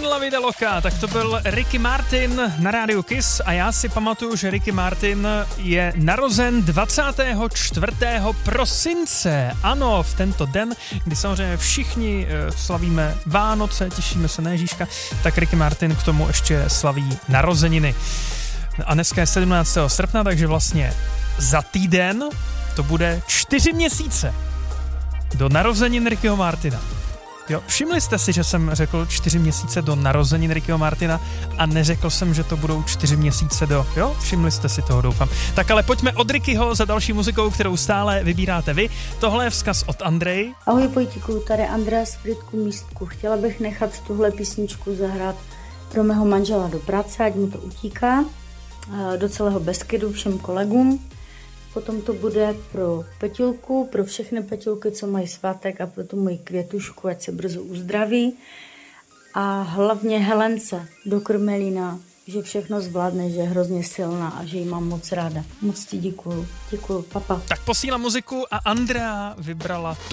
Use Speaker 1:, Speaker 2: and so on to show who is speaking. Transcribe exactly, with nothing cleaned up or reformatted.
Speaker 1: La Vida Loca, tak to byl Ricky Martin na rádiu Kiss a já si pamatuju, že Ricky Martin je narozen dvacátého čtvrtého prosince. Ano, v tento den, kdy samozřejmě všichni slavíme Vánoce, těšíme se na Ježíška, tak Ricky Martin k tomu ještě slaví narozeniny. A dneska je sedmnáctého srpna, takže vlastně za týden to bude čtyři měsíce do narozenin Rickyho Martina. Jo, všimli jste si, že jsem řekl čtyři měsíce do narozenin Rickyho Martina a neřekl jsem, že to budou čtyři měsíce do... Jo, všimli jste si toho, doufám. Tak ale pojďme od Rickyho za další muzikou, kterou stále vybíráte vy. Tohle je vzkaz od Andrej.
Speaker 2: Ahoj Vojtíku, tady Andrea z Frýdku Místku. Chtěla bych nechat tuhle písničku zahrát pro mého manžela do práce, ať mu to utíká, do celého Beskydu, všem kolegům. Potom to bude pro Petilku, pro všechny Petilky, co mají svátek a pro tu moji Květušku, ať se brzo uzdraví. A hlavně Helence do Krmelína, že všechno zvládne, že je hrozně silná a že ji mám moc ráda. Moc ti děkuju. Děkuju, papa.
Speaker 1: Tak posílám muziku a Andrea vybrala tu